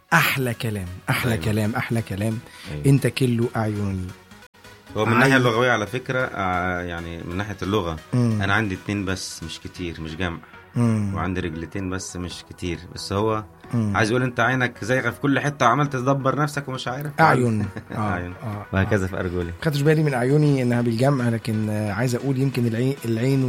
احلى كلام احلى أيوة. كلام احلى كلام. أيوة. انت كله اعيني. هو من الناحيه اللغويه على فكره يعني من ناحيه اللغه انا عندي 2 بس مش كتير، مش جمع. وعندي رجلتين بس مش كتير، بس هو عايز يقول انت عينك زيغه في كل حته وعملت تدبر نفسك ومش عارف اعين. أعين. وهكذا في ارجلي. خدتش بالي من اعيني انها بالجمع، لكن عايز اقول يمكن العين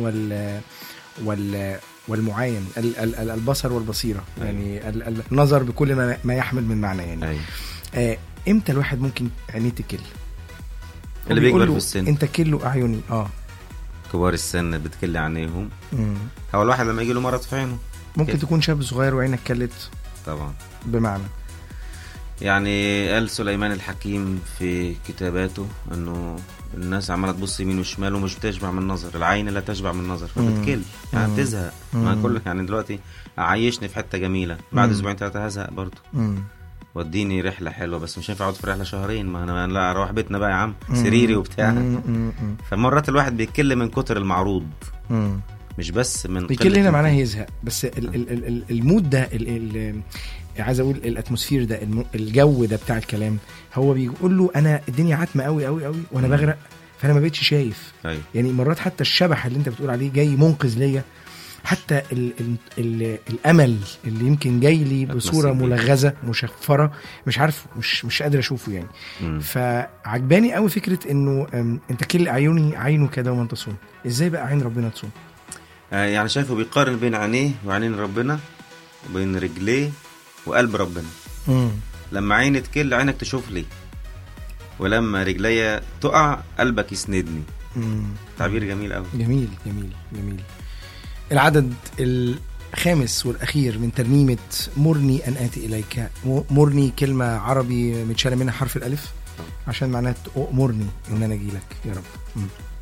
والمعاين، البصر والبصيره. أيوة. يعني النظر بكل ما يحمل من معنى يعني. أيوة. امتى الواحد ممكن عينيه تكل؟ اللي بيكبر في السن. انت كله اعيني. كبار السن بتكل عينيهم. هو الواحد لما يجي له مرض في عينه ممكن تكون شاب صغير وعينك كلت طبعا. بمعنى يعني قال سليمان الحكيم في كتاباته انه الناس عماله تبص يمين وشمال ومش بتشبع من النظر، العين لا تشبع من النظر فبتكل يعني بتزهق. ما كل يعني دلوقتي عايشني في حته جميله، بعد اسبوعين 3 هزهق برضه. وديني رحله حلوه بس مش هينفع اقعد في رحله شهرين، ما انا لا اروح بيتنا بقى يا عم سريري وبتاع. فمرات الواحد بيتكل من كتر المعروض مش بس من بيتكل هنا معناه يزهق. بس المود ده عايز اقول الاتموسفير ده الجو ده بتاع الكلام، هو بيقول له انا الدنيا عتمه قوي قوي قوي وانا بغرق، فانا ما بقتش شايف. أيوة. يعني مرات حتى الشبح اللي انت بتقول عليه جاي منقذ ليا، حتى الامل اللي يمكن جاي لي بصوره ملغزه مشفره، مش عارف مش قادر اشوفه يعني. فعجباني قوي فكره انه انت كل عيوني عينه كده وما تصوم. ازاي بقى عين ربنا تصوم؟ يعني شايفه بيقارن بين عينيه وعينين ربنا وبين رجليه وقلب ربنا. لما عيني تكل عينك تشوف لي، ولما رجليا تقع قلبك يسندني. تعبير جميل قوي. جميل جميل جميل. العدد الخامس والأخير من ترنيمة مرني أن آتي إليك. مرني كلمة عربي متشالة منها حرف الألف عشان معناه أمرني إن أنا أجي لك يا رب.